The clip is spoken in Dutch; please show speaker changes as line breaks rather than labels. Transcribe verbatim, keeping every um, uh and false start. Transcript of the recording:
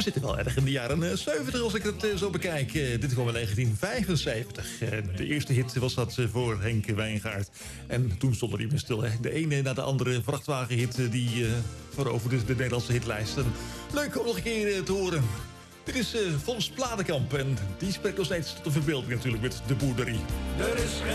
We zitten wel erg in de jaren zeventig als ik het zo bekijk. Dit kwam in negentien vijfenzeventig. De eerste hit was dat voor Henk Wijngaard. En toen stonden die weer stil. Hè? De ene na de andere vrachtwagenhit die uh, veroverde de Nederlandse hitlijsten. Leuk om nog een keer te horen. Dit is uh, Fons Platenkamp en die spreekt nog steeds tot de verbeelding natuurlijk met de boerderie.
Er is